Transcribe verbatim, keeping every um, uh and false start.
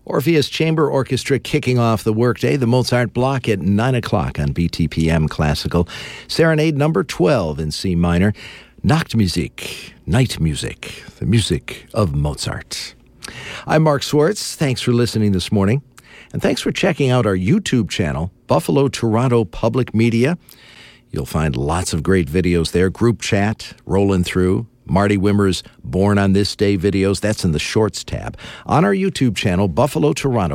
Orpheus Chamber Orchestra kicking off the workday, the Mozart block at nine o'clock on B T P M Classical. Serenade number twelve in C minor, Nachtmusik, night music, the music of Mozart. I'm Mark Swartz. Thanks for listening this morning. And thanks for checking out our YouTube channel, Buffalo Toronto Public Media. You'll find lots of great videos there, group chat, rolling through. Marty Wimmer's Born on This Day videos, that's in the Shorts tab. On our YouTube channel, Buffalo Toronto